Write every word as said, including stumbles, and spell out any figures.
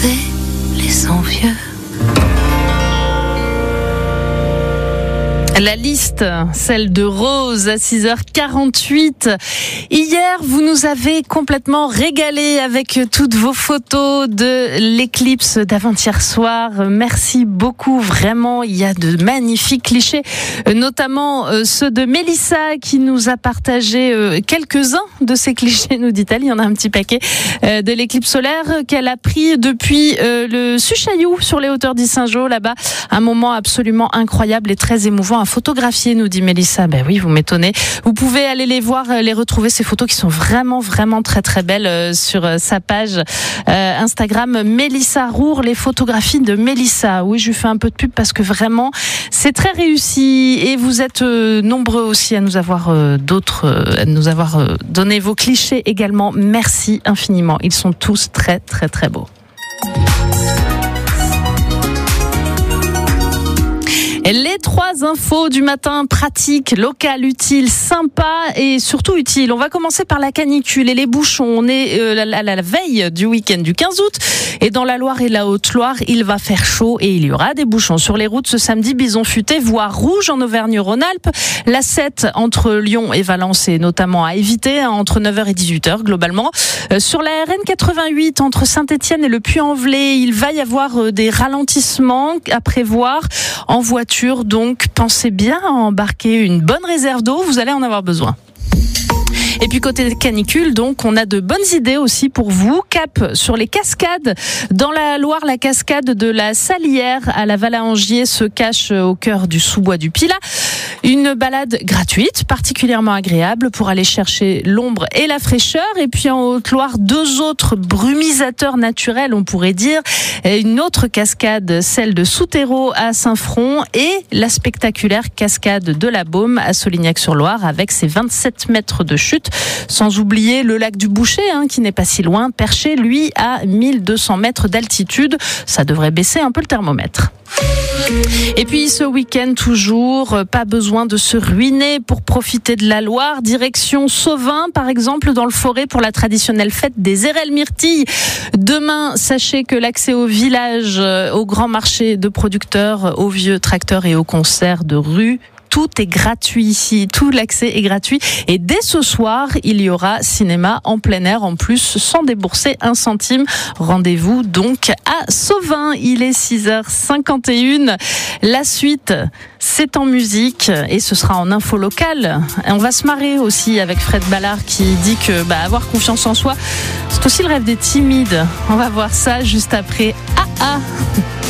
regarder les envieux. La liste, celle de Rose à six heures quarante-huit. Hier, vous nous avez complètement régalé avec toutes vos photos de l'éclipse d'avant-hier soir. Merci beaucoup, vraiment. Il y a de magnifiques clichés, notamment ceux de Mélissa qui nous a partagé quelques-uns de ces clichés, nous dit-elle. Il y en a un petit paquet de l'éclipse solaire qu'elle a pris depuis le Suchaillou sur les hauteurs d'Issingeau, là-bas. Un moment absolument incroyable et très émouvant à photographier, nous dit Mélissa. Ben oui, vous m'étonnez. Vous pouvez aller les voir, les retrouver, ces photos qui sont vraiment, vraiment très, très belles sur sa page euh, Instagram Mélissa Roure, les photographies de Mélissa. Oui, je lui fais un peu de pub parce que vraiment, c'est très réussi et vous êtes euh, nombreux aussi à nous avoir euh, d'autres, euh, à nous avoir euh, donné vos clichés également. Merci infiniment. Ils sont tous très, très, très beaux. Les trois infos du matin, pratiques, locales, utiles, sympas et surtout utiles. On va commencer par la canicule et les bouchons. On est euh, à la, la veille du week-end du quinze août et dans la Loire et la Haute-Loire, il va faire chaud et il y aura des bouchons sur les routes ce samedi. Bison futé, voire rouge en Auvergne-Rhône-Alpes. La sept entre Lyon et Valence est notamment à éviter, hein, entre neuf heures et dix-huit heures globalement. Euh, sur la R N quatre-vingt-huit entre Saint-Étienne et le Puy-en-Velay, il va y avoir euh, des ralentissements à prévoir en voiture. Donc, pensez bien à embarquer une bonne réserve d'eau, vous allez en avoir besoin. Et puis côté canicule, donc on a de bonnes idées aussi pour vous. Cap sur les cascades. Dans la Loire, la cascade de la Salière à la Valangier se cache au cœur du sous-bois du Pilat. Une balade gratuite, particulièrement agréable pour aller chercher l'ombre et la fraîcheur. Et puis en Haute-Loire, deux autres brumisateurs naturels, on pourrait dire. Une autre cascade, celle de Souterreau à Saint-Front et la spectaculaire cascade de la Baume à Solignac-sur-Loire avec ses vingt-sept mètres de chute. Sans oublier le lac du Boucher, hein, qui n'est pas si loin, perché, lui, à mille deux cents mètres d'altitude. Ça devrait baisser un peu le thermomètre. Et puis ce week-end toujours, pas besoin de se ruiner pour profiter de la Loire. Direction Sauvin, par exemple, dans le Forêt pour la traditionnelle fête des Érelles Myrtilles. Demain, sachez que l'accès au village, au grand marché de producteurs, aux vieux tracteurs et aux concerts de rue, tout est gratuit ici, tout l'accès est gratuit. Et dès ce soir, il y aura cinéma en plein air en plus, sans débourser un centime. Rendez-vous donc à Sauvin. Il est six heures cinquante et une. La suite, c'est en musique et ce sera en info locale. On va se marrer aussi avec Fred Ballard qui dit que bah, avoir confiance en soi, c'est aussi le rêve des timides. On va voir ça juste après. Ah ah